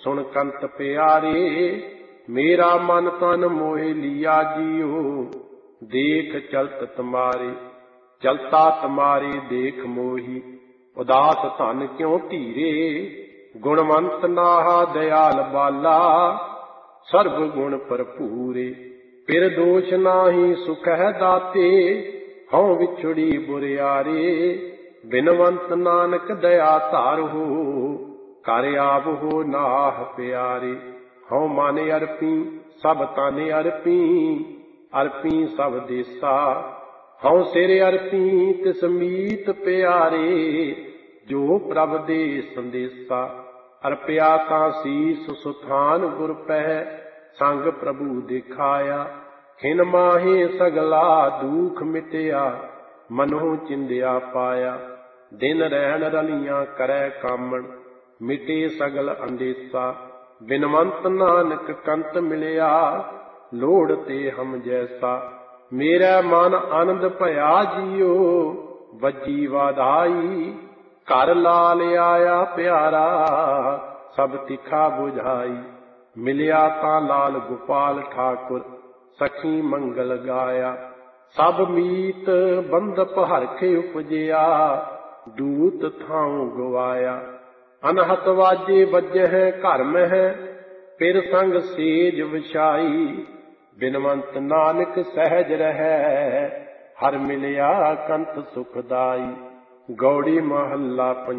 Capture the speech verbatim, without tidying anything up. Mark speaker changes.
Speaker 1: सुन कंत प्यारे, मेरा मन तन मोह लिया जियो। देख चलत तुम्हारे, चलता तुम्हारे देख मोही। उदास धन क्यों धीरे, गुणवंत नाहा दयाल बाला। सर्व गुण भरपूरे, फिर दोष नाही सुख है दाते। हऊँ विछुड़ी बुरियारे, बिनवंत नानक दया धार हो। कर आव हो नाह प्यारे, हऊँ माने अर्पी सब ताने अर्पी। अर्पी सब देसा, हऊँ सिर अर्पी तिस मीत प्यारे। जो प्रभ दे संदेसा, अर्पया तां सीस सुथान गुर पै। संग प्रभु दिखाया, खिन माहे सगला दुख मिटया। मनो चिंदिया पाया, दिन रैन रलियां करै कामण। मिटे सगल अंदेसा, बिनवंत नानक कंत मिलया। लोड़ ते हम जैसा, मेरा मन आनंद भया जियो। वजी वाधाई, घर लाल आया प्यारा। सब तिखा बुझाई, मिलया तां लाल गोपाल ठाकुर। सखी मंगल गाया, सब मीत बंदप हरख उपजया। दूत थाऊं गवाया, अनहत वाजे बजह घर में। फिर संग सेज विछाई, बिनवंत नानक सहज रहै। हर मिलया कंत सुखदाई। गौड़ी महला